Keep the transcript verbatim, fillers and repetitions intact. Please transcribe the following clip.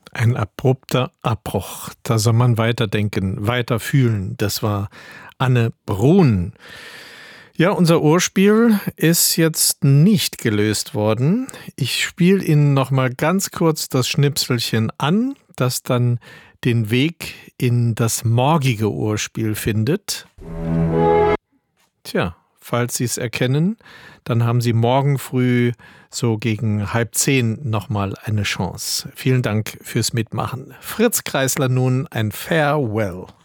Ein abrupter Abbruch. Da soll man weiterdenken, weiter fühlen. Das war Anne Brun. Ja, unser Ohrspiel ist jetzt nicht gelöst worden. Ich spiele Ihnen noch mal ganz kurz das Schnipselchen an, das dann den Weg in das morgige Ohrspiel findet. Tja, falls Sie es erkennen, dann haben Sie morgen früh so gegen halb zehn nochmal eine Chance. Vielen Dank fürs Mitmachen. Fritz Kreisler nun ein Farewell.